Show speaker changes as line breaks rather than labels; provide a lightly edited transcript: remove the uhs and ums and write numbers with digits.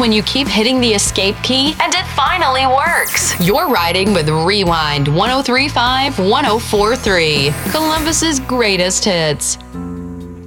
when you keep hitting the escape key and it finally works. You're riding with Rewind 103.5 1043, Columbus's greatest hits.